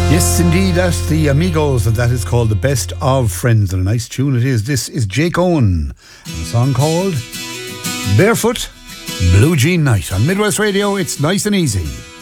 Yes, indeed, that's the Amigos, and that is called The Best of Friends, and a nice tune it is. This is Jake Owen, and a song called Barefoot Blue Jean Night. On Midwest Radio, it's nice and easy.